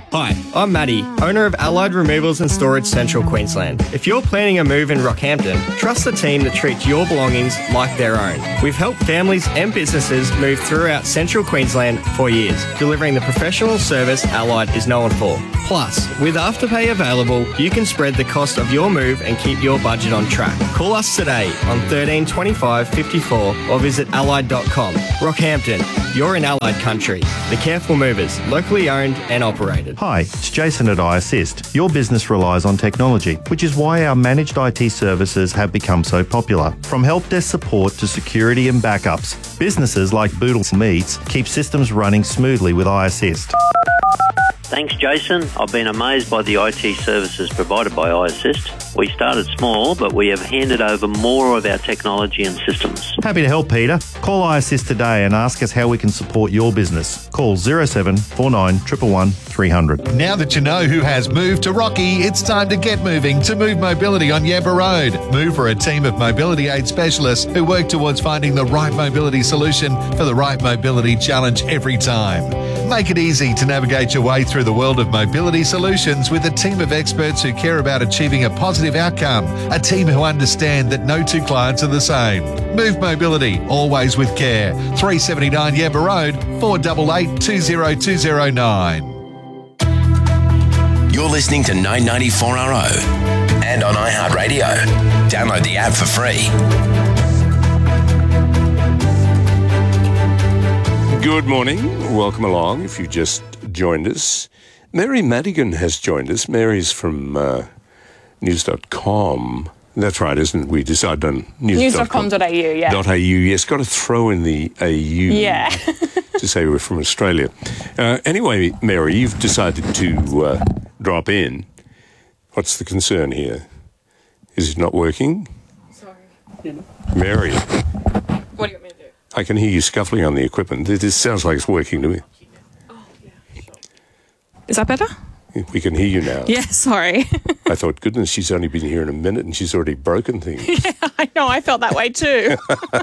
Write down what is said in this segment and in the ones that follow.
Hi, I'm Matty, owner of Allied Removals and Storage Central Queensland. If you're planning a move in Rockhampton, trust the team that treats your belongings like their own. We've helped families and businesses move throughout Central Queensland for years, delivering the professional service Allied is known for. Plus, with Afterpay available, you can spread the cost of your move and keep your budget on track. Call us today on 13 25 54 or visit allied.com. Rockhampton, you're in Allied country. The Careful Movers, locally owned and operated. Hi, it's Jason at iAssist. Your business relies on technology, which is why our managed IT services have become so popular. From help desk support to security and backups, businesses like Boodle Meats keep systems running smoothly with iAssist. Thanks, Jason. I've been amazed by the IT services provided by iAssist. We started small, but we have handed over more of our technology and systems. Happy to help, Peter. Call iAssist today and ask us how we can support your business. Call 07 49 111 300. Now that you know who has moved to Rocky, it's time to get moving to Move Mobility on Yabba Road. Move are a team of mobility aid specialists who work towards finding the right mobility solution for the right mobility challenge every time. Make it easy to navigate your way through the world of mobility solutions with a team of experts who care about achieving a positive outcome. A team who understand that no two clients are the same. Move Mobility, always with care. 379 Yabba Road, 488 20209. You're listening to 994RO and on iHeartRadio. Download the app for free. Good morning. Welcome along if you just joined us. Mary Madigan has joined us. Mary's from news.com. That's right, isn't it? We decided on news.com.au, yeah. .au, yes. Got to throw in the AU yeah. to say we're from Australia. Anyway, Mary, you've decided to drop in. What's the concern here? Is it not working? Sorry. Mary. What do you want me to do? I can hear you scuffling on the equipment. It sounds like it's working to me. Oh, yeah. Is that better? We can hear you now. Yeah, sorry. I thought, goodness, she's only been here in a minute and she's already broken things. Yeah, I know. I felt that way too.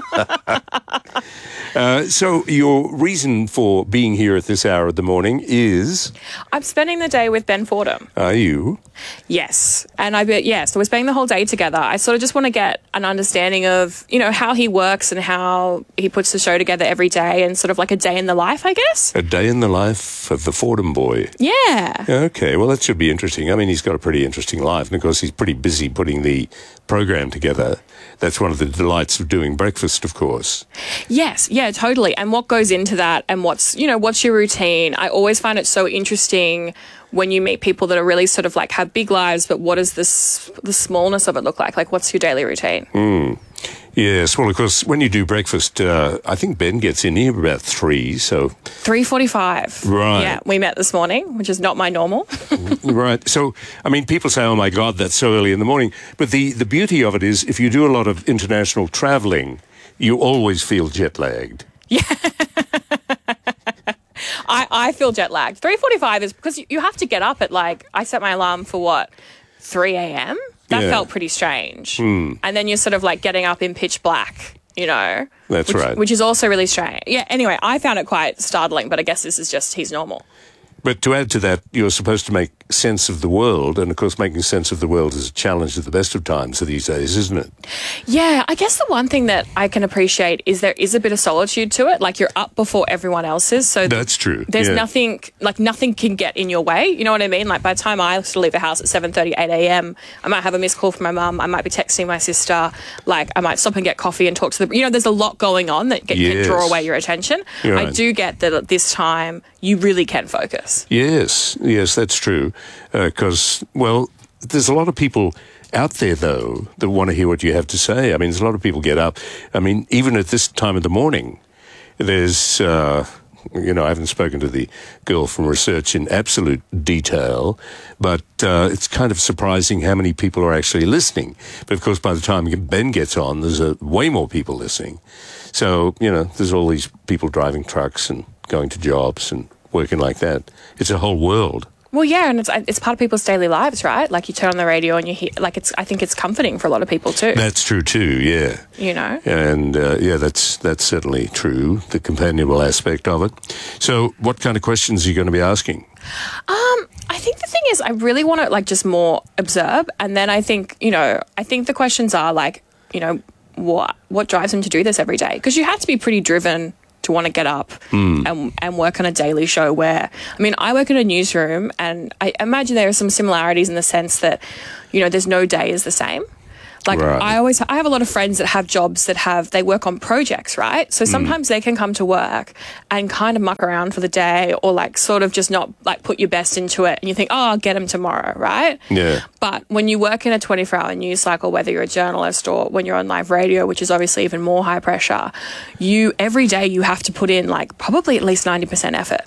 So your reason for being here at this hour of the morning is? I'm spending the day with Ben Fordham. Are you? Yes. And so we're spending the whole day together. I sort of just want to get an understanding of, how he works and how he puts the show together every day and sort of like a day in the life, I guess. A day in the life of the Fordham boy. Yeah. Okay, well, that should be interesting. I mean, he's got a pretty interesting life, and of course, he's pretty busy putting the program together. That's one of the delights of doing breakfast, of course. Yes, yeah, totally. And what goes into that and what's your routine? I always find it so interesting when you meet people that are really sort of like have big lives, but what does the smallness of it look like? Like, what's your daily routine? Yes, well, of course, when you do breakfast, I think Ben gets in here about 3, so... 3:45. Right. Yeah, we met this morning, which is not my normal. Right. So, I mean, people say, oh, my God, that's so early in the morning. But the beauty of it is if you do a lot of international travelling, you always feel jet-lagged. Yeah. I feel jet-lagged. 3:45 is because you have to get up at, I set my alarm for, 3 a.m.? That felt pretty strange. And then you're sort of getting up in pitch black, That's right. Which is also really strange. Yeah, anyway, I found it quite startling, but I guess this is just he's normal. But to add to that, you're supposed to make sense of the world, and of course making sense of the world is a challenge at the best of times these days, isn't it? Yeah, I guess the one thing that I can appreciate is there is a bit of solitude to it. Like, you're up before everyone else is. So that's true. There's nothing can get in your way. You know what I mean? Like, by the time I sort of leave the house at 7:30, 8 a.m., I might have a missed call from my mum. I might be texting my sister. Like, I might stop and get coffee and talk to them. There's a lot going on that can draw away your attention. Right. I do get that at this time you really can focus. Yes, that's true. Because, there's a lot of people out there, though, that want to hear what you have to say. I mean, there's a lot of people get up. I mean, even at this time of the morning, there's, I haven't spoken to the girl from research in absolute detail, but it's kind of surprising how many people are actually listening. But, of course, by the time Ben gets on, there's way more people listening. So, there's all these people driving trucks and going to jobs and working like that. It's a whole world. Well, yeah, and it's part of people's daily lives, right? Like, you turn on the radio and you hear, I think it's comforting for a lot of people too. That's true too, yeah. And, that's certainly true, the companionable aspect of it. So what kind of questions are you going to be asking? I think the thing is, I really want to like just more observe, and then I think the questions are like, what drives them to do this every day? Because you have to be pretty driven to want to get up and work on a daily show where, I mean, I work in a newsroom, and I imagine there are some similarities in the sense that, there's no day is the same. Like Right. I have a lot of friends that have jobs they work on projects, right? So sometimes they can come to work and kind of muck around for the day, or like sort of just not like put your best into it, and you think, oh, I'll get them tomorrow, right? Yeah. But when you work in a 24-hour news cycle, whether you're a journalist or when you're on live radio, which is obviously even more high pressure, every day you have to put in like probably at least 90% effort.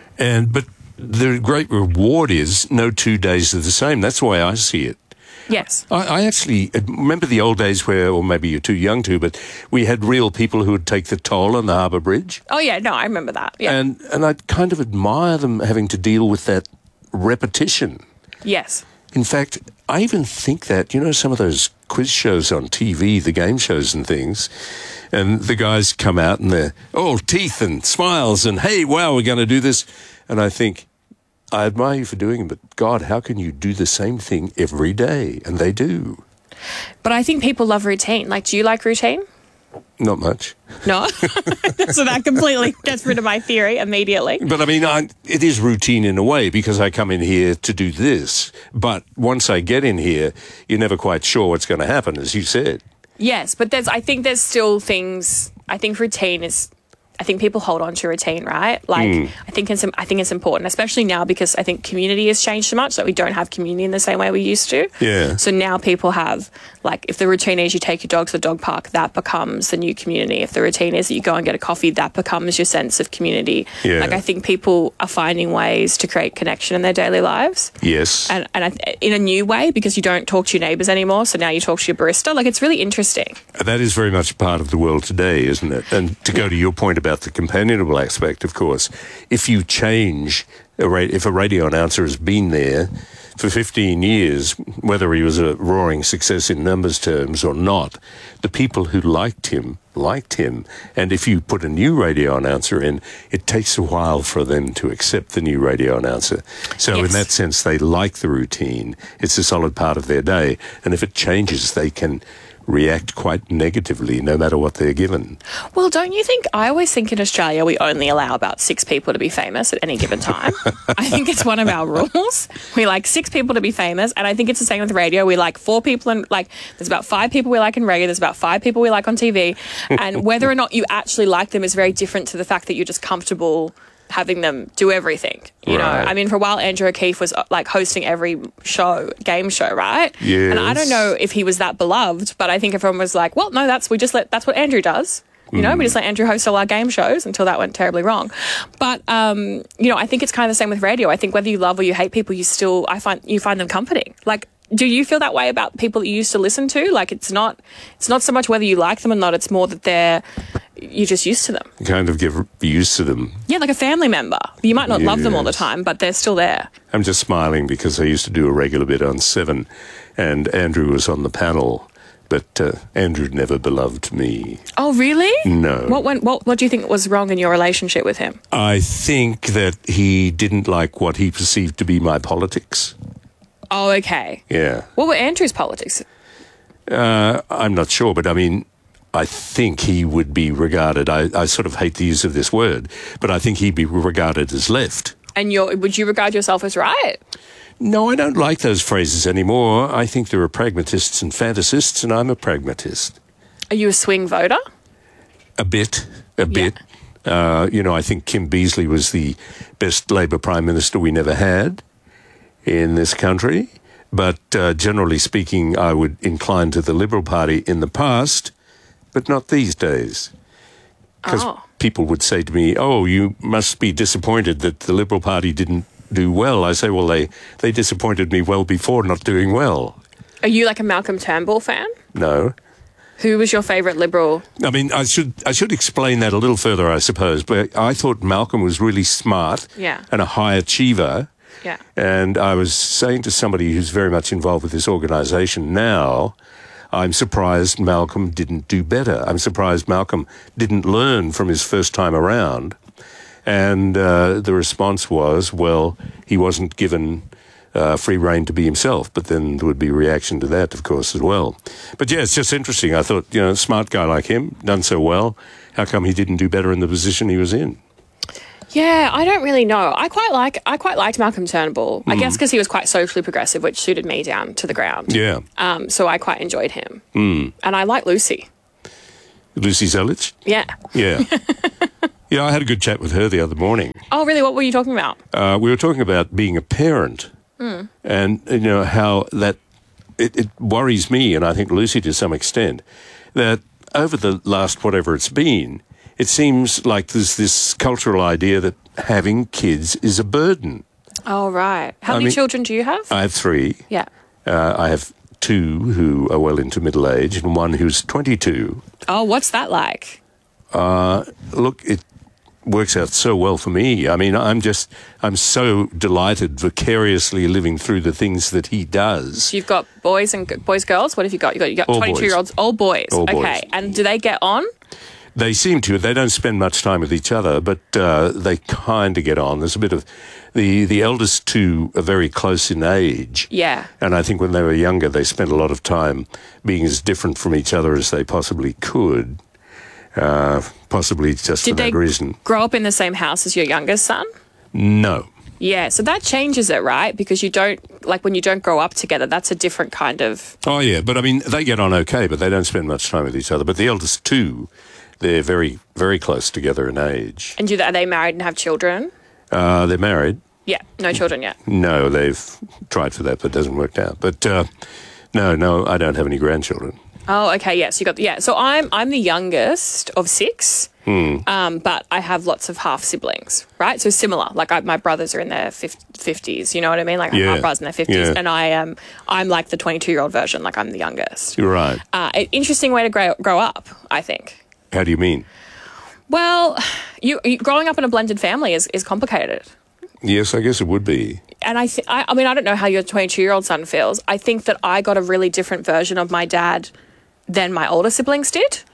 But the great reward is no 2 days are the same. That's the way I see it. Yes. I actually remember the old days where, or maybe you're too young to, but we had real people who would take the toll on the Harbour Bridge. Oh, yeah. No, I remember that. Yeah. And I kind of admire them having to deal with that repetition. Yes. In fact, I even think that, some of those quiz shows on TV, the game shows and things, and the guys come out and they're all teeth and smiles and, hey, wow, we're going to do this. And I think, I admire you for doing it, but God, how can you do the same thing every day? And they do. But I think people love routine. Like, do you like routine? Not much. No? So that completely gets rid of my theory immediately. But I mean, it is routine in a way because I come in here to do this. But once I get in here, you're never quite sure what's going to happen, as you said. Yes, but I think there's still things. I think routine is. I think people hold on to routine, right? Like, I think it's important, especially now because I think community has changed so much that we don't have community in the same way we used to. Yeah. So now people have, like, if the routine is you take your dog to the dog park, that becomes the new community. If the routine is that you go and get a coffee, that becomes your sense of community. Yeah. Like, I think people are finding ways to create connection in their daily lives. Yes. And in a new way, because you don't talk to your neighbours anymore, so now you talk to your barista. Like, it's really interesting. That is very much part of the world today, isn't it? And to go to your point about the companionable aspect, of course, if you change, if a radio announcer has been there for 15 years, whether he was a roaring success in numbers terms or not, the people who liked him. And if you put a new radio announcer in, it takes a while for them to accept the new radio announcer. So Yes. in that sense, they like the routine. It's a solid part of their day. And if it changes, they can react quite negatively no matter what they're given. Well, don't you think, I always think in Australia we only allow about 6 people to be famous at any given time. I think it's one of our rules. We like 6 people to be famous, and I think it's the same with radio. We like 4 people, and like there's about 5 people we like in radio, there's about 5 people we like on TV, and whether or not you actually like them is very different to the fact that you're just comfortable having them do everything, you know. Right. I mean, for a while, Andrew O'Keefe was like hosting every game show, right? Yes. And I don't know if he was that beloved, but I think everyone was like, well, no, that's what Andrew does. You know, we just let Andrew host all our game shows until that went terribly wrong. But, I think it's kind of the same with radio. I think whether you love or you hate people, you find them comforting. Like, do you feel that way about people that you used to listen to? Like, it's not so much whether you like them or not, it's more that you're just used to them. You kind of get used to them. Yeah, like a family member. You might not love them all the time, but they're still there. I'm just smiling because I used to do a regular bit on 7 and Andrew was on the panel, but Andrew never beloved me. Oh, really? No. What do you think was wrong in your relationship with him? I think that he didn't like what he perceived to be my politics. Oh, okay. Yeah. What were Andrew's politics? I'm not sure, but I mean, I think he would be regarded, I sort of hate the use of this word, but I think he'd be regarded as left. And would you regard yourself as right? No, I don't like those phrases anymore. I think there are pragmatists and fantasists, and I'm a pragmatist. Are you a swing voter? A bit. I think Kim Beazley was the best Labor Prime Minister we never had in this country. But generally speaking, I would incline to the Liberal Party in the past, but not these days. Because people would say to me, oh, you must be disappointed that the Liberal Party didn't do well. I say, well, they disappointed me well before not doing well. Are you like a Malcolm Turnbull fan? No. Who was your favourite Liberal? I mean, I should explain that a little further, I suppose. But I thought Malcolm was really smart and a high achiever. Yeah. And I was saying to somebody who's very much involved with this organisation now, I'm surprised Malcolm didn't do better. I'm surprised Malcolm didn't learn from his first time around. And the response was, well, he wasn't given free rein to be himself. But then there would be reaction to that, of course, as well. But yeah, it's just interesting. I thought, smart guy like him, done so well. How come he didn't do better in the position he was in? Yeah, I don't really know. I quite liked Malcolm Turnbull. I guess because he was quite socially progressive, which suited me down to the ground. Yeah. So I quite enjoyed him. And I like Lucy. Lucy Zelich? Yeah. Yeah. Yeah, I had a good chat with her the other morning. Oh, really? What were you talking about? We were talking about being a parent and, how that it worries me, and I think Lucy to some extent, that over the last whatever it's been, it seems like there's this cultural idea that having kids is a burden. Oh, right. How many children do you have? I have 3. Yeah. I have 2 who are well into middle age and 1 who's 22. Oh, what's that like? Look, it works out so well for me. I mean, I'm so delighted vicariously living through the things that he does. So you've got boys, girls? What have you got? You got All 22-year-olds, all boys. All okay. boys. And do they get on? They seem to. They don't spend much time with each other, but they kind of get on. There's a bit of the eldest 2 are very close in age. Yeah. And I think when they were younger, they spent a lot of time being as different from each other as they possibly could. Possibly just for that reason. Did they grow up in the same house as your youngest son? No. Yeah, so that changes it, right? Because you don't, like when you don't grow up together, that's a different kind of... Oh, yeah, but I mean, they get on okay, but they don't spend much time with each other. But the eldest 2, they're very, very close together in age. And are they married and have children? They're married. Yeah, no children yet. No, they've tried for that, but it hasn't worked out. But no, I don't have any grandchildren. Oh, okay, yeah. So So I'm the youngest of 6, but I have lots of half siblings, right? So similar. Like my brothers are in their 50s. You know what I mean? Like my brothers in their 50s, and I'm like the 22-year-old version. Like I'm the youngest. You're right. Interesting way to grow up, I think. How do you mean? Well, you growing up in a blended family is complicated. Yes, I guess it would be. And I mean, I don't know how your 22-year-old son feels. I think that I got a really different version of my dad than my older siblings did.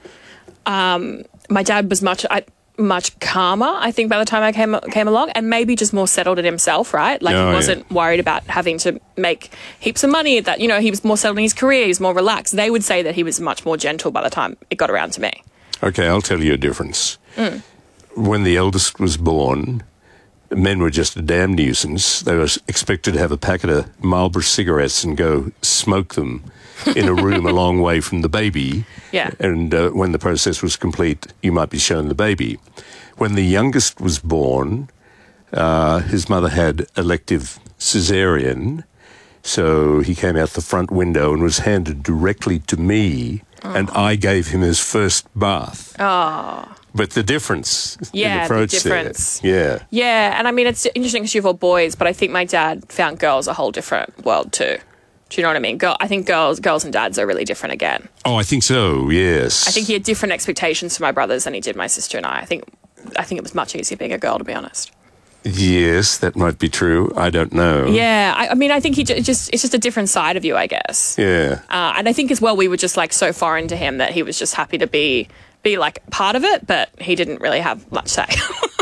My dad was much calmer, I think, by the time I came along, and maybe just more settled in himself, right? Like he wasn't worried about having to make heaps of money. That he was more settled in his career. He's more relaxed. They would say that he was much more gentle by the time it got around to me. Okay, I'll tell you a difference. When the eldest was born, men were just a damn nuisance. They were expected to have a packet of Marlboro cigarettes and go smoke them in a room a long way from the baby. Yeah. And when the process was complete, you might be shown the baby. When the youngest was born, his mother had elective cesarean, so he came out the front window and was handed directly to me, and I gave him his first bath. Oh. But the difference in approach the difference. there. Yeah. Yeah, and I mean, it's interesting because you've all boys, but I think my dad found girls a whole different world too. Do you know what I mean? I think girls and dads are really different again. Oh, I think so, yes. I think he had different expectations for my brothers than he did my sister and I. I think it was much easier being a girl, to be honest. Yes, that might be true. I don't know. Yeah, I mean, I think it's just a different side of you, I guess. Yeah. And I think as well, we were just like so foreign to him that he was just happy to be like part of it, but he didn't really have much say.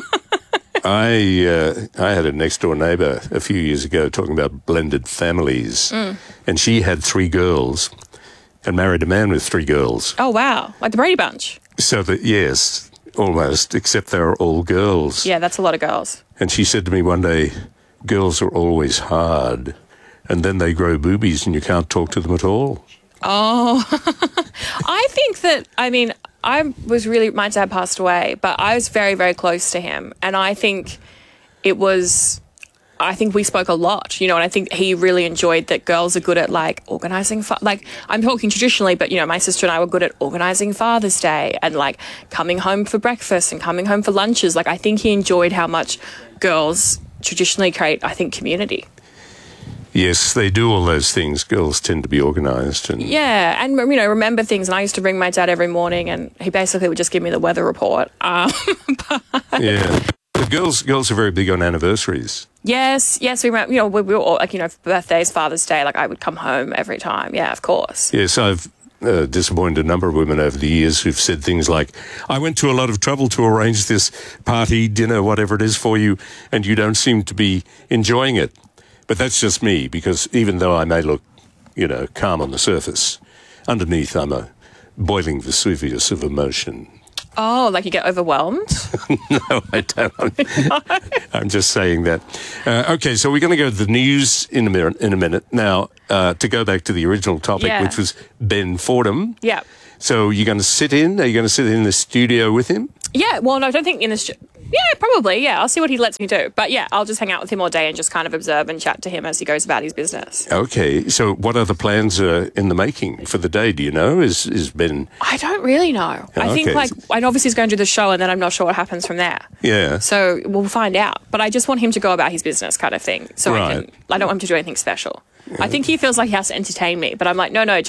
I had a next door neighbour a few years ago talking about blended families, and she had 3 girls and married a man with 3 girls. Oh wow, like the Brady Bunch. So that yes, almost, except they were all girls. Yeah, that's a lot of girls. And she said to me one day, girls are always hard, and then they grow boobies and you can't talk to them at all. Oh, I think that, I mean, my dad passed away, but I was very, very close to him. And I think we spoke a lot, and I think he really enjoyed that girls are good at like organising, like I'm talking traditionally, but my sister and I were good at organising Father's Day and like coming home for breakfast and coming home for lunches. Like I think he enjoyed how much girls traditionally create, I think, community. Yes, they do all those things. Girls tend to be organised. And yeah, and remember things. And I used to ring my dad every morning and he basically would just give me the weather report. Yeah. The girls are very big on anniversaries. Yes, we remember, we were all like, birthdays, Father's Day, like I would come home every time. Yeah, of course. Yes, I've disappointed a number of women over the years who've said things like, I went to a lot of trouble to arrange this party, dinner, whatever it is for you, and you don't seem to be enjoying it. But that's just me, because even though I may look, calm on the surface, underneath I'm a boiling Vesuvius of emotion. Oh, like you get overwhelmed? No, I don't. I'm just saying that. Okay, so we're going to go to the news in a minute. Now, to go back to the original topic, which was Ben Fordham. Yeah. So you're going to sit in? Are you going to sit in the studio with him? Yeah, well, no, I don't think in the studio. Yeah, probably, yeah. I'll see what he lets me do. But yeah, I'll just hang out with him all day and just kind of observe and chat to him as he goes about his business. Okay, so what other plans are in the making for the day? Do you know? Is Ben... I don't really know. I think, and obviously he's going to do the show and then I'm not sure what happens from there. Yeah. So we'll find out. But I just want him to go about his business kind of thing. So I don't want him to do anything special. I think he feels like he has to entertain me, but I'm like, no, he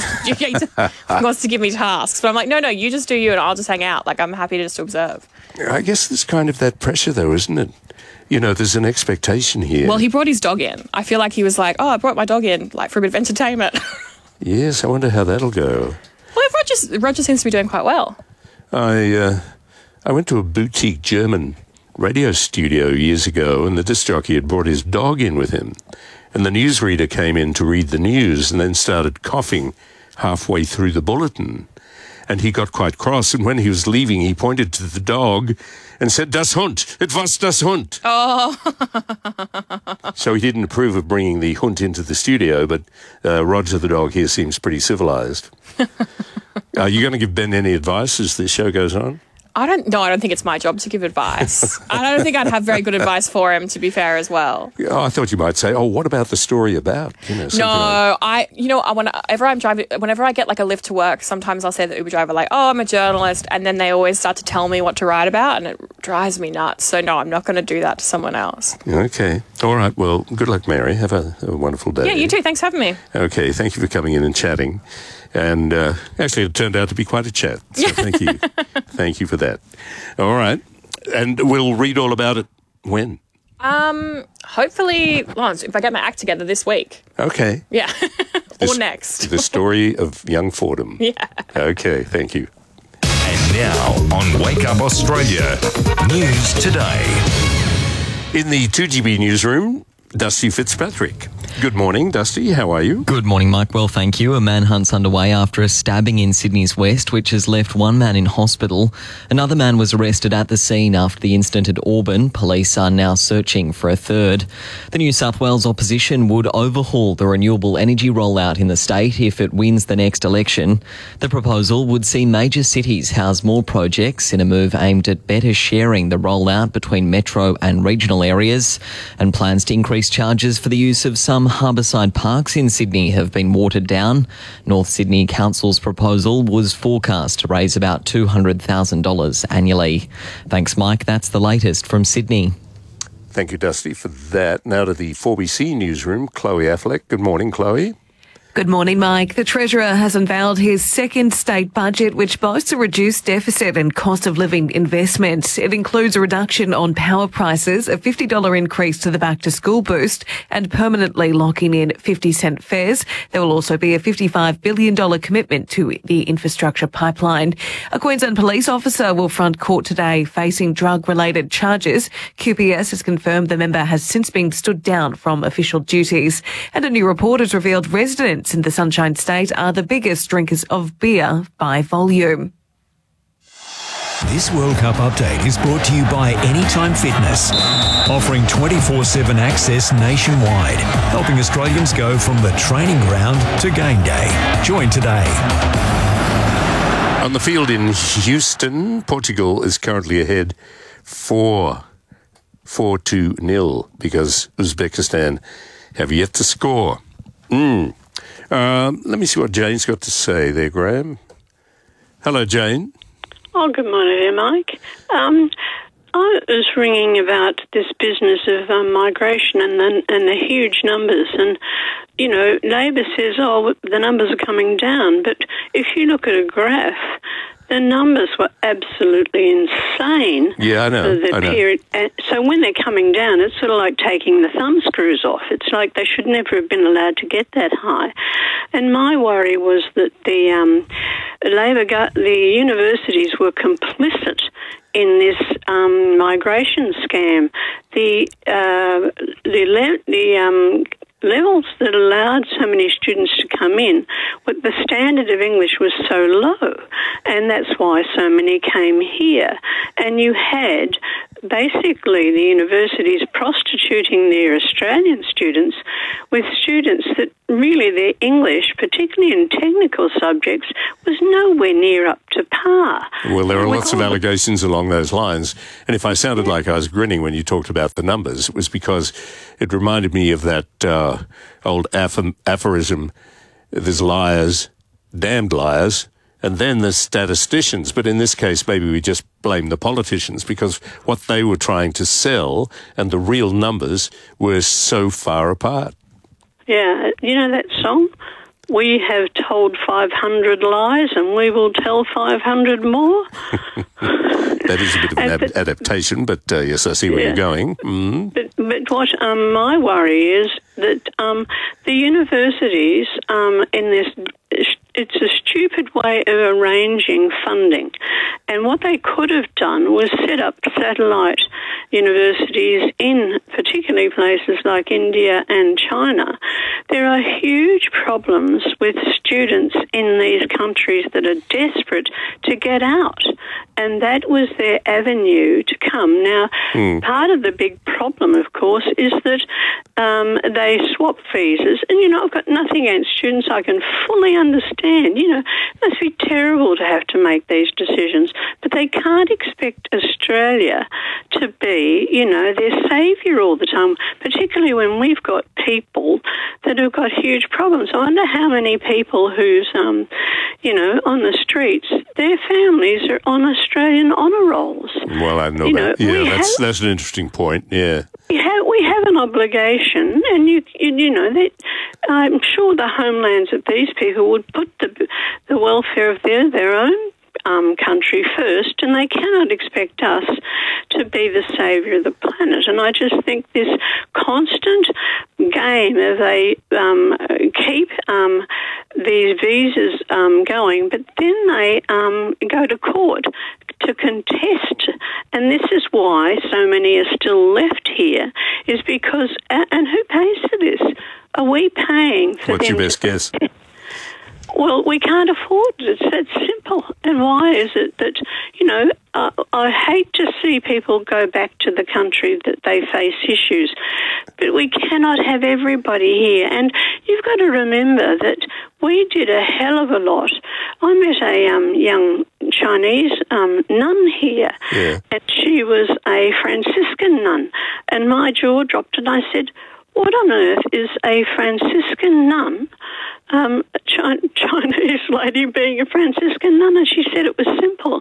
wants to give me tasks. But I'm like, no, you just do you and I'll just hang out. Like, I'm happy to just observe. I guess there's kind of that pressure, though, isn't it? There's an expectation here. Well, he brought his dog in. I feel like he was like, I brought my dog in, like, for a bit of entertainment. Yes, I wonder how that'll go. Well, Roger seems to be doing quite well. I went to a boutique German radio studio years ago, and the disc jockey had brought his dog in with him. And the newsreader came in to read the news and then started coughing halfway through the bulletin. And he got quite cross, and when he was leaving, he pointed to the dog and said, "Das Hund, it was das Hund." Oh. So he didn't approve of bringing the Hund into the studio, but Roger the dog here seems pretty civilized. Are you going to give Ben any advice as the show goes on? I don't think it's my job to give advice. I don't think I'd have very good advice for him, to be fair, as well. Oh, I thought you might say, what about the story about? Whenever I'm driving, whenever I get like a lift to work, sometimes I'll say to the Uber driver, like, I'm a journalist, and then they always start to tell me what to write about, and it drives me nuts. So no, I'm not going to do that to someone else. Okay. All right. Well, good luck, Mary. Have a wonderful day. Yeah, you too. Thanks for having me. Okay. Thank you for coming in and chatting. And actually, it turned out to be quite a chat. So thank you. Thank you for that. All right. And we'll read all about it when? Hopefully, if I get my act together this week. Okay. Yeah. Or next. The story of young Fordham. Yeah. Okay. Thank you. And now on Wake Up Australia, News Today. In the 2GB newsroom, Dusty Fitzpatrick. Good morning, Dusty. How are you? Good morning, Mike. Well, thank you. A manhunt's underway after a stabbing in Sydney's West, which has left one man in hospital. Another man was arrested at the scene after the incident at Auburn. Police are now searching for a third. The New South Wales opposition would overhaul the renewable energy rollout in the state if it wins the next election. The proposal would see major cities house more projects in a move aimed at better sharing the rollout between metro and regional areas, and plans to increase charges for the use of some harbourside parks in Sydney have been watered down. North Sydney Council's proposal was forecast to raise about $200,000 annually. Thanks, Mike. That's the latest from Sydney. Thank you, Dusty, for that. Now to the 4BC newsroom, Chloe Affleck. Good morning, Chloe. Good morning, Mike. The Treasurer has unveiled his second state budget, which boasts a reduced deficit and cost of living investment. It includes a reduction on power prices, a $50 increase to the back to school boost, and permanently locking in 50-cent fares. There will also be a $55 billion commitment to the infrastructure pipeline. A Queensland police officer will front court today facing drug-related charges. QPS has confirmed the member has since been stood down from official duties. And a new report has revealed residents in the Sunshine State are the biggest drinkers of beer by volume. This World Cup update is brought to you by Anytime Fitness, offering 24/7 access nationwide, helping Australians go from the training ground to game day. Join today. On the field in Houston, Portugal is currently ahead 4-0 because Uzbekistan have yet to score. Let me see what Jane's got to say there, Graham. Hello, Jane. Oh, good morning there, Mike. I was ringing about this business of migration and the huge numbers. And, you know, Labor says, the numbers are coming down. But if you look at a graph, the numbers were absolutely insane. Yeah, I know. For the period. So when they're coming down, it's sort of like taking the thumb screws off. It's like they should never have been allowed to get that high. And my worry was that the universities were complicit in this migration scam. The levels that allowed so many students to come in, but the standard of English was so low, and that's why so many came here. And you had basically the universities prostituting their Australian students with students that really their English, particularly in technical subjects, was nowhere near up to par. Well, there are lots of allegations along those lines. And if I sounded like I was grinning when you talked about the numbers, it was because it reminded me of that old aphorism, there's liars, damned liars, and then there's statisticians. But in this case, maybe we just blame the politicians because what they were trying to sell and the real numbers were so far apart. Yeah, you know that song? We have told 500 lies and we will tell 500 more. That is a bit of an adaptation, but yes, I see where you're going. Mm. But what my worry is that the universities in this, it's a stupid way of arranging funding. And what they could have done was set up satellite universities in particularly places like India and China. There are huge problems with students in these countries that are desperate to get out. And that was their avenue to come. Now, part of the big problem, of course, is that they swap visas. And, you know, I've got nothing against students. I can fully understand. You know, it must be terrible to have to make these decisions. But they can't expect Australia to be, you know, their saviour all the time, particularly when we've got people that have got huge problems. I wonder how many people who's, you know, on the streets, their families are on Australian honour rolls. Well, I know that. Yeah, that's an interesting point, yeah. We have an obligation, and you know that I'm sure the homelands of these people would put the welfare of their own country first, and they cannot expect us to be the saviour of the planet. And I just think this constant game of they keep these visas going, but then they go to court to contest. And this is why so many are still left here, is because, and who pays for this? Are we paying for What's your best guess? Well, we can't afford it. It's that simple. And why is it that, you know, I hate to see people go back to the country that they face issues, but we cannot have everybody here. And you've got to remember that we did a hell of a lot. I met a young Chinese nun here, and she was a Franciscan nun. And my jaw dropped, and I said, what on earth is a Franciscan nun? A Chinese lady being a Franciscan nun, and she said it was simple.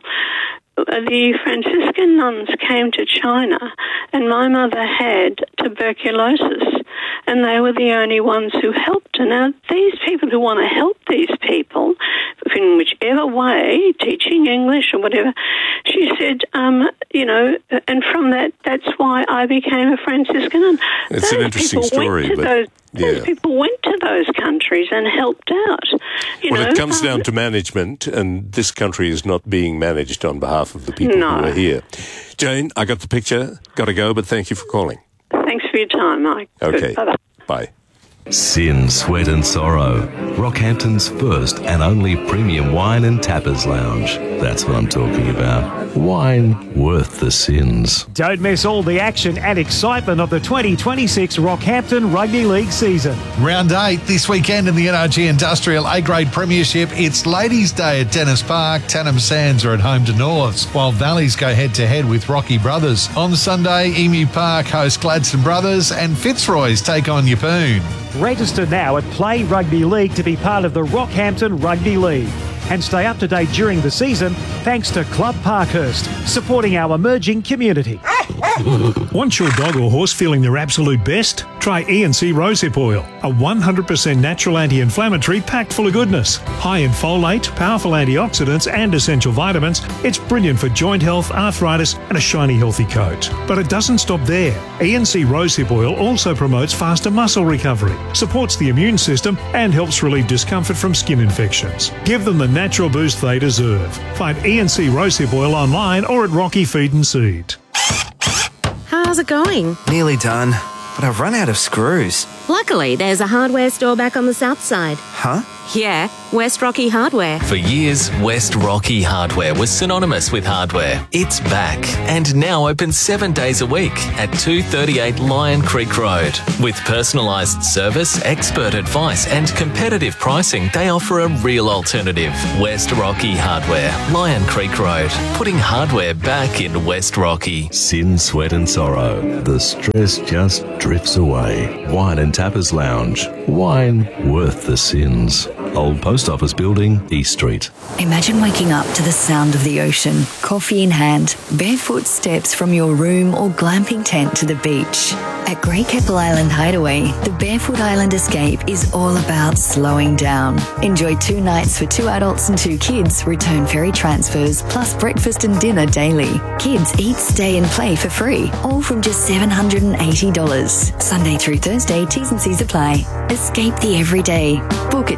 The Franciscan nuns came to China, and my mother had tuberculosis, and they were the only ones who helped her. Now, these people who want to help these people, in whichever way, teaching English or whatever, she said, you know, and from that's why I became a Franciscan nun. It's an interesting story, but... Those people went to those countries and helped out. It comes down to management, and this country is not being managed on behalf of the people who are here. Jane, I got the picture. Got to go, but thank you for calling. Thanks for your time, Mike. Okay. Bye-bye. Bye. Sin, Sweat and Sorrow. Rockhampton's first and only premium wine and tappers lounge. That's what I'm talking about. Wine worth the sins. Don't miss all the action and excitement of the 2026 Rockhampton Rugby League season. Round 8 this weekend in the NRG Industrial A-Grade Premiership. It's Ladies' Day at Dennis Park. Tannum Sands are at home to Norths, while Valleys go head-to-head with Rocky Brothers. On Sunday, Emu Park host Gladstone Brothers and Fitzroy's take on Yeppoon. Register now at Play Rugby League to be part of the Rockhampton Rugby League. And stay up to date during the season thanks to Club Parkhurst, supporting our emerging community. Want your dog or horse feeling their absolute best? Try E&C Rosehip Oil, a 100% natural anti-inflammatory packed full of goodness. High in folate, powerful antioxidants and essential vitamins, it's brilliant for joint health, arthritis and a shiny healthy coat. But it doesn't stop there. E&C Rosehip Oil also promotes faster muscle recovery, supports the immune system and helps relieve discomfort from skin infections. Give them the natural boost they deserve. Find E&C Rosehip Oil online or at Rocky Feed and Seed. How's it going? Nearly done, but I've run out of screws. Luckily, there's a hardware store back on the south side. Huh? Yeah, West Rocky Hardware. For years, West Rocky Hardware was synonymous with hardware. It's back and now open 7 days a week at 238 Lion Creek Road. With personalised service, expert advice and competitive pricing, they offer a real alternative. West Rocky Hardware, Lion Creek Road, putting hardware back in West Rocky. Sin, Sweat and Sorrow. The stress just drifts away. Wine and Tappers Lounge. Wine worth the sins. Old Post Office Building, East Street. Imagine waking up to the sound of the ocean, coffee in hand, barefoot steps from your room or glamping tent to the beach. At Grey Keppel Island Hideaway, the Barefoot Island Escape is all about slowing down. Enjoy 2 nights for 2 adults and 2 kids, return ferry transfers, plus breakfast and dinner daily. Kids eat, stay and play for free, all from just $780. Sunday through Thursday, T's and C's apply. Escape the everyday. Book at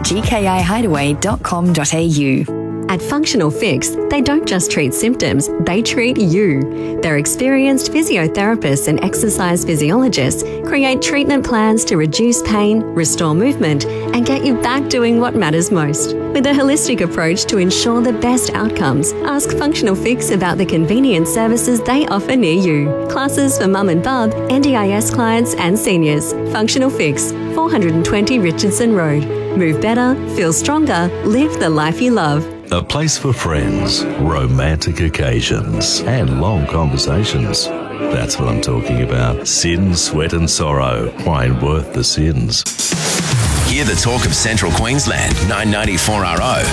gkihideaway.com.au. At Functional Fix, they don't just treat symptoms, they treat you. Their experienced physiotherapists and exercise physiologists create treatment plans to reduce pain, restore movement, and get you back doing what matters most. With a holistic approach to ensure the best outcomes, ask Functional Fix about the convenient services they offer near you. Classes for mum and bub, NDIS clients and seniors. Functional Fix, 420 Richardson Road. Move better, feel stronger, live the life you love. A place for friends, romantic occasions, and long conversations. That's what I'm talking about. Sin, Sweat and Sorrow. Wine worth the sins. Hear the talk of Central Queensland, 994RO.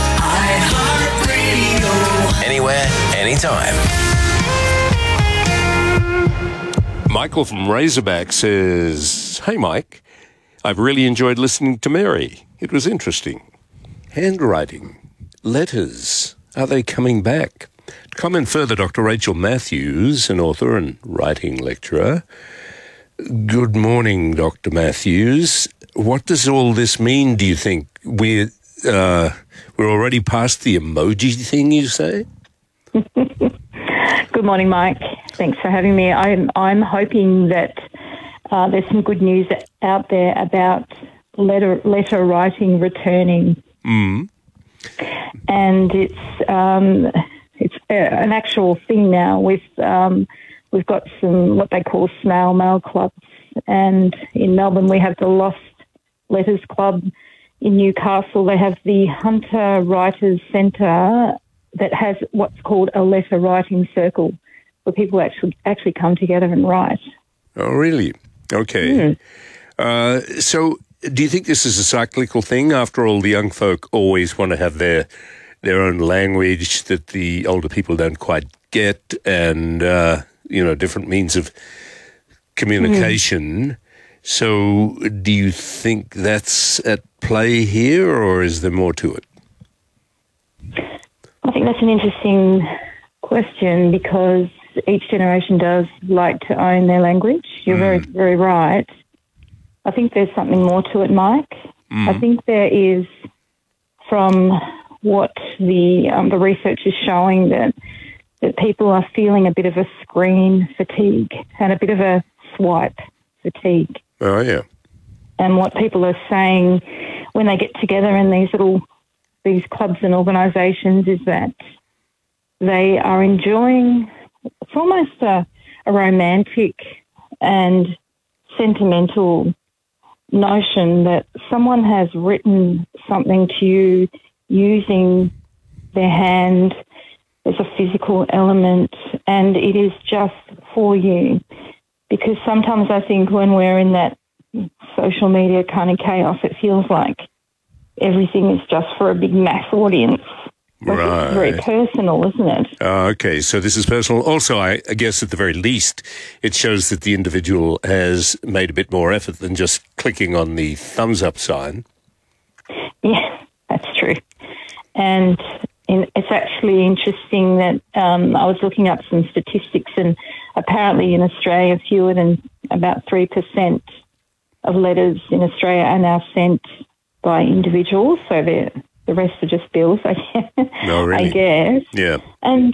iHeartRadio. Anywhere, anytime. Michael from Razorback says, "Hey Mike, I've really enjoyed listening to Mary. It was interesting. Handwriting. Letters, are they coming back?" Comment further, Dr. Rachel Matthews, an author and writing lecturer. Good morning, Dr. Matthews. What does all this mean, do you think? We're already past the emoji thing, you say? Good morning, Mike. Thanks for having me. I'm hoping that there's some good news out there about letter writing returning. And it's an actual thing now. We've got some what they call snail mail clubs, and in Melbourne we have the Lost Letters Club. In Newcastle they have the Hunter Writers Centre that has what's called a letter writing circle, where people actually come together and write. Oh, really? Okay. So do you think this is a cyclical thing? After all, the young folk always want to have their own language that the older people don't quite get, and different means of communication. So do you think that's at play here, or is there more to it? I think that's an interesting question, because each generation does like to own their language. You're very, very right. I think there's something more to it, Mike. I think there is, from what the research is showing, that people are feeling a bit of a screen fatigue and a bit of a swipe fatigue. Oh, yeah. And what people are saying when they get together in these clubs and organisations is that they are enjoying, it's almost a romantic and sentimental notion that someone has written something to you using their hand. There's a physical element, and it is just for you. Because sometimes I think when we're in that social media kind of chaos, it feels like everything is just for a big mass audience. Right. It's very personal, isn't it? Okay, so this is personal. Also, I guess at the very least, it shows that the individual has made a bit more effort than just clicking on the thumbs up sign. Yeah, that's true. And it's actually interesting that I was looking up some statistics, and apparently in Australia, fewer than about 3% of letters in Australia are now sent by individuals, so the rest are just bills, I guess. Yeah. And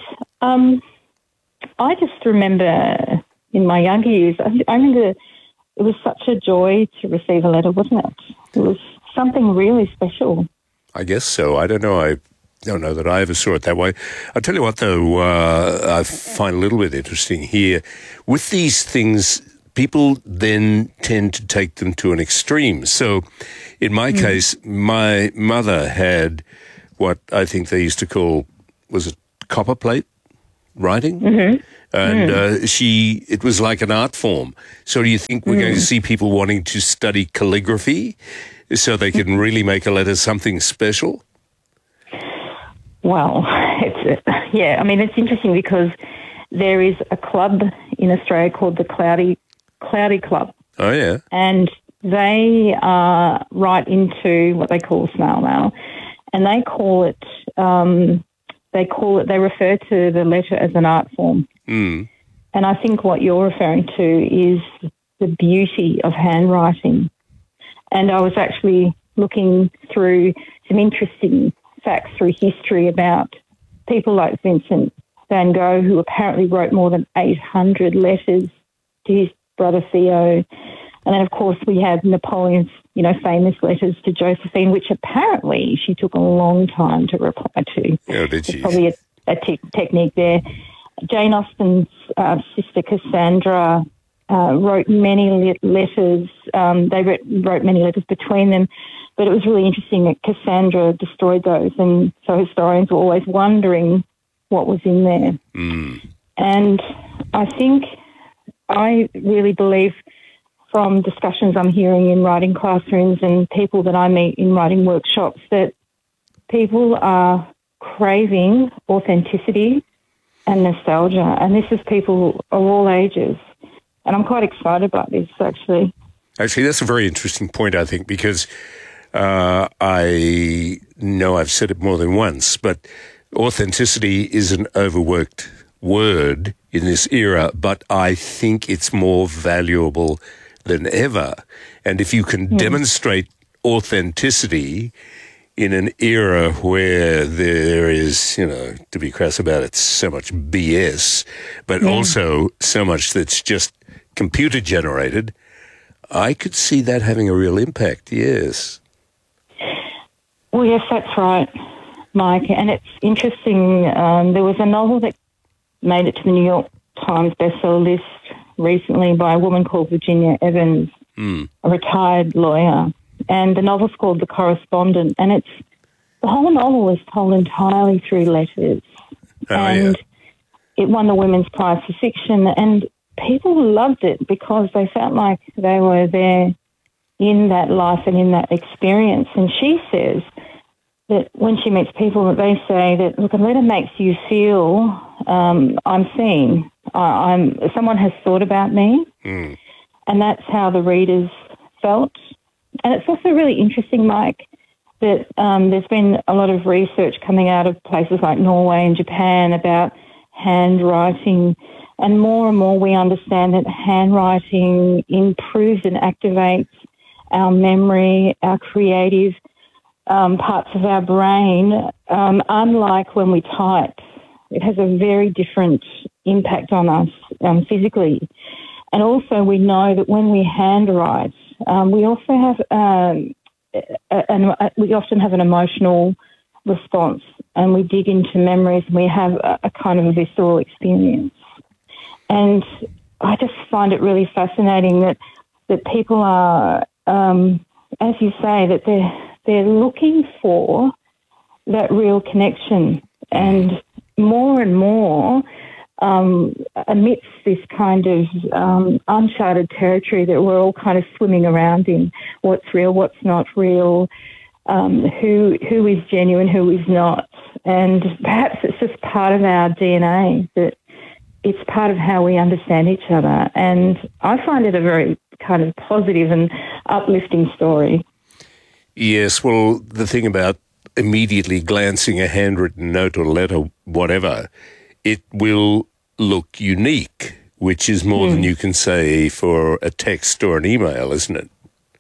I just remember in my younger years, I remember it was such a joy to receive a letter, wasn't it? It was something really special. I guess so. I don't know. I don't know that I ever saw it that way. I'll tell you what, though, I find a little bit interesting here. With these things, people then tend to take them to an extreme. So in my case, my mother had what I think they used to call, was it copper plate writing? Mm-hmm. And it was like an art form. So do you think we're going to see people wanting to study calligraphy so they can really make a letter something special? Well, it's interesting because there is a club in Australia called the Cloudy Club. Oh, yeah. And they are right into what they call snail mail, and they refer to the letter as an art form. Mm. And I think what you're referring to is the beauty of handwriting. And I was actually looking through some interesting facts through history about people like Vincent van Gogh, who apparently wrote more than 800 letters to his brother Theo. And then, of course, we have Napoleon's, famous letters to Josephine, which apparently she took a long time to reply to. Oh, did she? There's probably a technique there. Jane Austen's sister Cassandra wrote many letters. They wrote many letters between them, but it was really interesting that Cassandra destroyed those, and so historians were always wondering what was in there. Mm. And I really believe from discussions I'm hearing in writing classrooms and people that I meet in writing workshops that people are craving authenticity and nostalgia, and this is people of all ages. And I'm quite excited about this, actually. Actually, that's a very interesting point, I think, because I know I've said it more than once, but authenticity is an overworked word in this era, but I think it's more valuable than ever. And if you can demonstrate authenticity in an era where there is, to be crass about it, so much BS, but also so much that's just computer generated, I could see that having a real impact, yes. Well, yes, that's right, Mike. And it's interesting, there was a novel that made it to the New York Times bestseller list recently by a woman called Virginia Evans, a retired lawyer. And the novel's called The Correspondent, and the whole novel is told entirely through letters. It won the Women's Prize for Fiction, and people loved it because they felt like they were there in that life and in that experience. And she says that when she meets people, that they say that, look, a letter makes you feel I'm seen. Someone has thought about me, and that's how the readers felt. And it's also really interesting, Mike, that there's been a lot of research coming out of places like Norway and Japan about handwriting, and more we understand that handwriting improves and activates our memory, our creative parts of our brain, unlike when we type. It has a very different impact on us physically. And also we know that when we handwrite, we also have we often have an emotional response, and we dig into memories, and we have a kind of a visceral experience. And I just find it really fascinating that people are, as you say, that they're looking for that real connection, and more amidst this kind of uncharted territory that we're all kind of swimming around in. What's real, what's not real, who is genuine, who is not. And perhaps it's just part of our DNA, that it's part of how we understand each other. And I find it a very kind of positive and uplifting story. Yes, well, the thing about immediately glancing a handwritten note or letter, whatever, it will look unique, which is more than you can say for a text or an email, isn't it?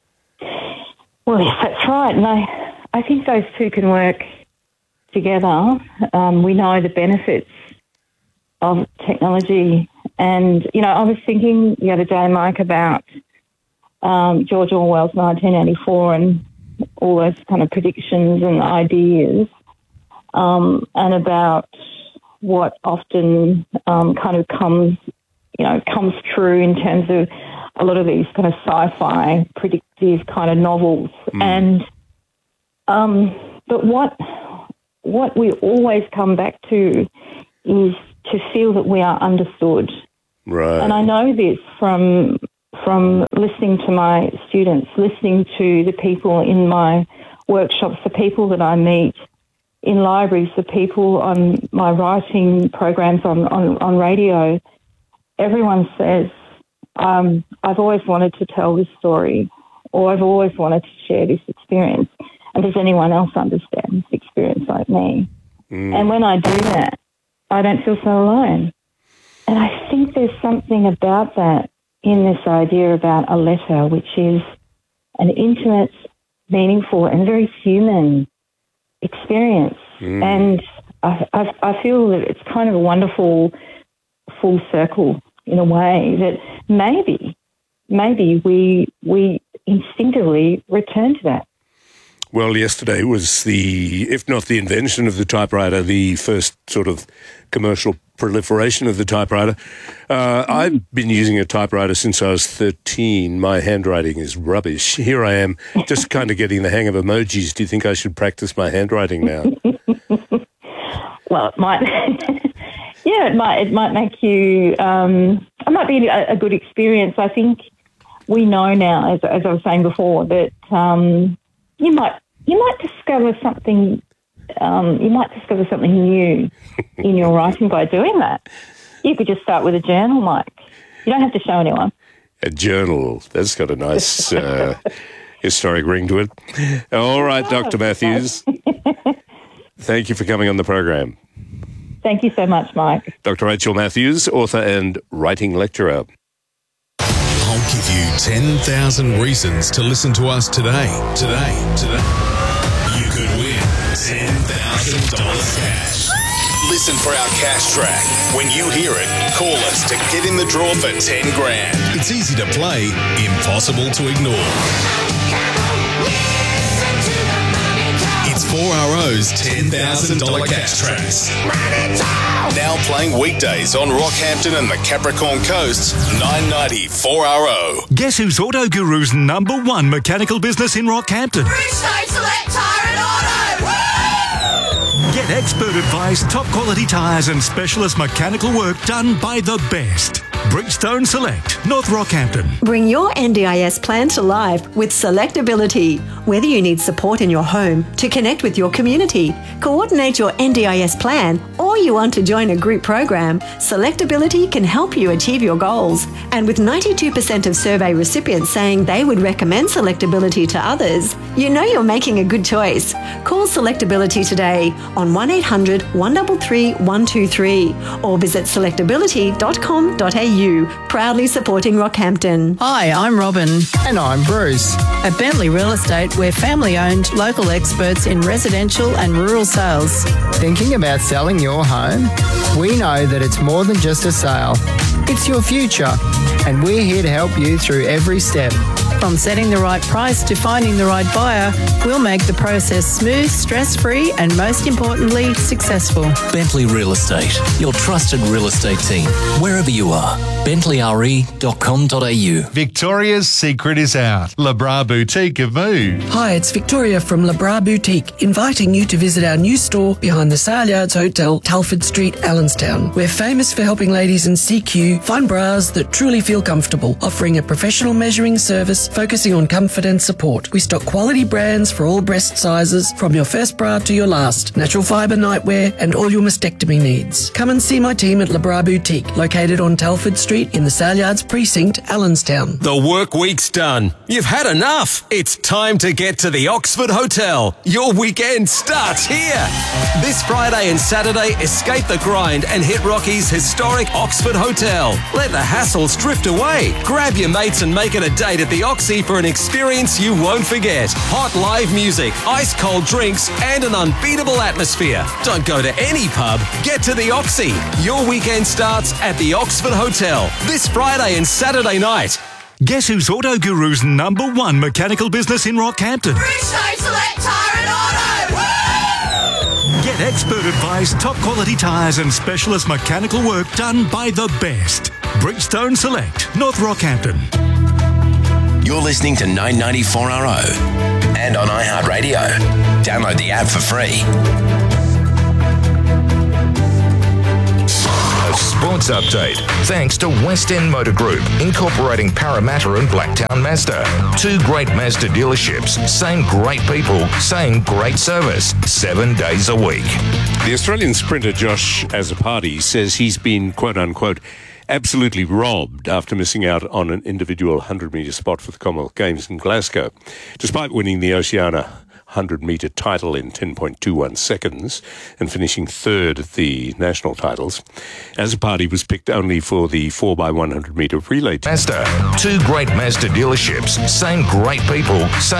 Well, yes, that's right. And I think those two can work together. We know the benefits of technology. And, you know, I was thinking the other day, Mike, about George Orwell's 1984 and all those kind of predictions and ideas, and about what often kind of comes true in terms of a lot of these kind of sci-fi predictive kind of novels. And but what we always come back to is to feel that we are understood. Right. And I know this from listening to my students, listening to the people in my workshops, the people that I meet in libraries, the people on my writing programs on radio. Everyone says, I've always wanted to tell this story, or I've always wanted to share this experience. And does anyone else understand this experience like me? And when I do that, I don't feel so alone. And I think there's something about that in this idea about a letter, which is an intimate, meaningful, and very human experience. And I feel that it's kind of a wonderful full circle in a way that maybe we instinctively return to that. Well, yesterday was if not the invention of the typewriter, the first sort of commercial proliferation of the typewriter. I've been using a typewriter since I was 13. My handwriting is rubbish. Here I am, just kind of getting the hang of emojis. Do you think I should practice my handwriting now? Well, it might. Yeah, it might make you. It might be a good experience. I think we know now, as I was saying before, that you might discover something. You might discover something new in your writing by doing that. You could just start with a journal, Mike. You don't have to show anyone. A journal. That's got a nice historic ring to it. All right, Dr. Matthews. Thank you for coming on the program. Thank you so much, Mike. Dr. Rachel Matthews, author and writing lecturer. I'll give you 10,000 reasons to listen to us today. You could win $10,000 cash. Listen for our cash track. When you hear it, call us to get in the draw for 10 grand. It's easy to play, impossible to ignore. It's 4RO's $10,000 cash tracks. Now playing weekdays on Rockhampton and the Capricorn Coast, 990 4RO. Guess who's Auto Guru's #1 mechanical business in Rockhampton? Bridgestone Select Tyre and Auto! Woo! Get expert advice, top quality tyres and specialist mechanical work done by the best. Bridgestone Select, North Rockhampton. Bring your NDIS plan to life with Selectability. Whether you need support in your home to connect with your community, coordinate your NDIS plan, or you want to join a group program, Selectability can help you achieve your goals. And with 92% of survey recipients saying they would recommend Selectability to others, you know you're making a good choice. Call Selectability today on 1800 133 123 or visit selectability.com.au. Proudly supporting Rockhampton. Hi, I'm Robin. And I'm Bruce. At Bentley Real Estate, we're family-owned, local experts in residential and rural sales. Thinking about selling your home? We know that it's more than just a sale. It's your future, and we're here to help you through every step. From setting the right price to finding the right buyer, we'll make the process smooth, stress-free, and most importantly, successful. Bentley Real Estate, your trusted real estate team, wherever you are. BentleyRE.com.au. Victoria's secret is out. Le Bras Boutique have moved. Hi, it's Victoria from Le Bras Boutique, inviting you to visit our new store behind the Sale Yards Hotel, Telford Street, Allenstown. We're famous for helping ladies in CQ find bras that truly feel comfortable, offering a professional measuring service focusing on comfort and support. We stock quality brands for all breast sizes, from your first bra to your last, natural fibre nightwear and all your mastectomy needs. Come and see my team at Labra Boutique, located on Telford Street in the Salyards Precinct, Allenstown. The work week's done. You've had enough. It's time to get to the Oxford Hotel. Your weekend starts here. This Friday and Saturday, escape the grind and hit Rocky's historic Oxford Hotel. Let the hassles drift away. Grab your mates and make it a date at the Oxy for an experience you won't forget. Hot live music, ice-cold drinks and an unbeatable atmosphere. Don't go to any pub. Get to the Oxy. Your weekend starts at the Oxford Hotel this Friday and Saturday night. Guess who's Auto Guru's #1 mechanical business in Rockhampton? Bridgestone Select Tyre and Auto! Woo! Get expert advice, top quality tyres and specialist mechanical work done by the best. Bridgestone Select, North Rockhampton. You're listening to 994RO and on iHeartRadio. Download the app for free. Sports update. Thanks to West End Motor Group, incorporating Parramatta and Blacktown Mazda. 2 great Mazda dealerships, same great people, same great service, 7 days a week. The Australian sprinter Josh Azzopardi says he's been, quote unquote, absolutely robbed after missing out on an individual 100-metre spot for the Commonwealth Games in Glasgow. Despite winning the Oceania 100-metre title in 10.21 seconds and finishing third at the national titles, Azzopardi was picked only for the 4x100-metre relay team. Mazda. 2 great Mazda dealerships, same great people, same